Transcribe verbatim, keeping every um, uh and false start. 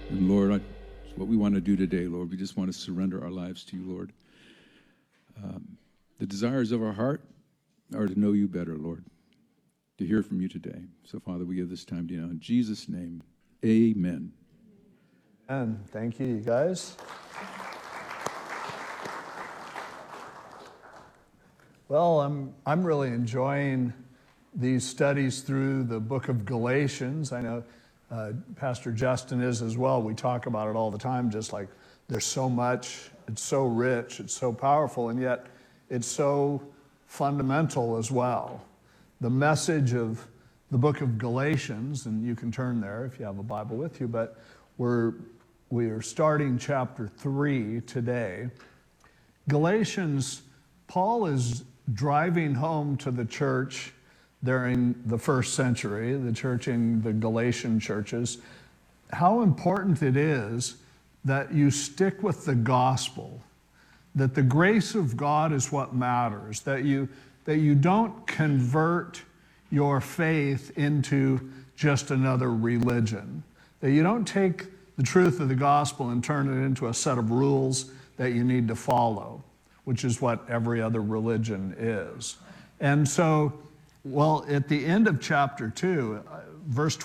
And Lord, I, what we want to do today, Lord, we just want to surrender our lives to you, Lord. Um, the desires of our heart are to know you better, Lord, to hear from you today. So, Father, we give this time to you now. In Jesus' name, amen. And thank you, you guys. Well, I'm I'm really enjoying these studies through the book of Galatians. I know uh, Pastor Justin is as well. We talk about it all the time, just like there's so much, it's so rich, it's so powerful, and yet it's so fundamental as well. The message of the book of Galatians, and you can turn there if you have a Bible with you, but we're we are starting chapter three today. Galatians, Paul is driving home to the church during the first century, the church in the Galatian churches, how important it is that you stick with the gospel, that the grace of God is what matters, that you, that you don't convert your faith into just another religion, that you don't take the truth of the gospel and turn it into a set of rules that you need to follow, which is what every other religion is. And so, well, at the end of chapter two, verse